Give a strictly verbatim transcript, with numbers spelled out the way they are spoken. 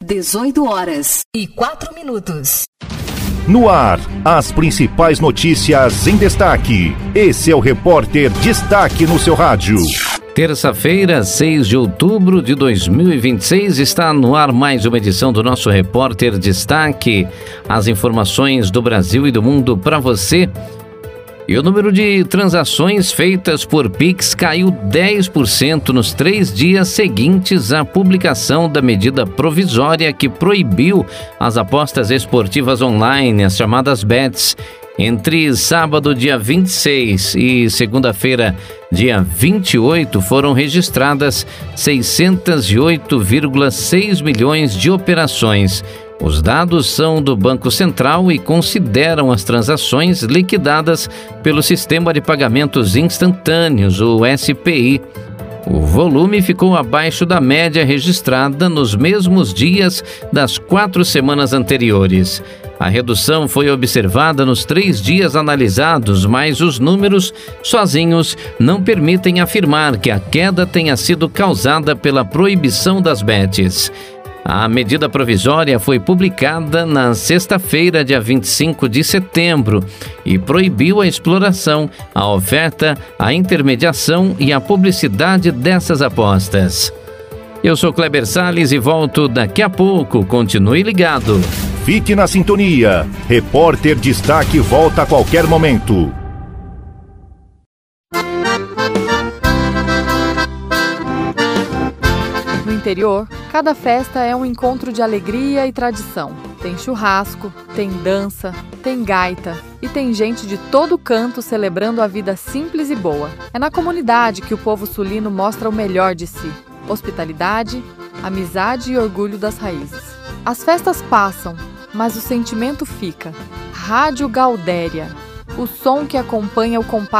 dezoito horas e quatro minutos. No ar, as principais notícias em destaque. Esse é o Repórter Destaque no seu rádio. Terça-feira, seis de outubro de dois mil e vinte e seis, está no ar mais uma edição do nosso Repórter Destaque. As informações do Brasil e do mundo para você. E o número de transações feitas por Pix caiu dez por cento nos três dias seguintes à publicação da medida provisória que proibiu as apostas esportivas online, as chamadas bets. Entre sábado, dia vinte e seis, e segunda-feira, dia vinte e oito, foram registradas seiscentos e oito vírgula seis milhões de operações. Os dados são do Banco Central e consideram as transações liquidadas pelo Sistema de Pagamentos Instantâneos, o S P I. O volume ficou abaixo da média registrada nos mesmos dias das quatro semanas anteriores. A redução foi observada nos três dias analisados, mas os números sozinhos não permitem afirmar que a queda tenha sido causada pela proibição das bets. A medida provisória foi publicada na sexta-feira, dia vinte e cinco de setembro, e proibiu a exploração, a oferta, a intermediação e a publicidade dessas apostas. Eu sou Kleber Salles e volto daqui a pouco. Continue ligado. Fique na sintonia. Repórter Destaque volta a qualquer momento. No interior, cada festa é um encontro de alegria e tradição. Tem churrasco, tem dança, tem gaita e tem gente de todo canto celebrando a vida simples e boa. É na comunidade que o povo sulino mostra o melhor de si: hospitalidade, amizade e orgulho das raízes. As festas passam, mas o sentimento fica. Rádio Gaudéria, o som que acompanha o compasso